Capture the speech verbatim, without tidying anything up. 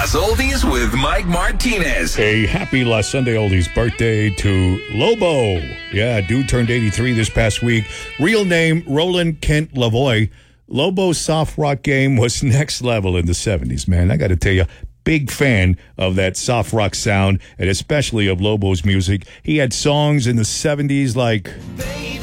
Los Oldies with Mike Martinez. A happy Los Sunday Oldies birthday to Lobo. Yeah, dude turned eighty-three this past week. Real name, Roland Kent Lavoie. Lobo's soft rock game was next level in the seventies, man. I got to tell you, big fan of that soft rock sound, and especially of Lobo's music. He had songs in the seventies like... Baby.